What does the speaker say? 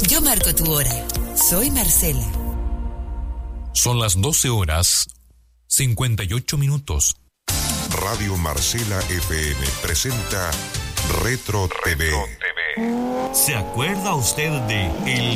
Yo marco tu hora. Soy Marcela. Son las 12:58. Radio Marcela FM presenta Retro TV. ¿Se acuerda usted de El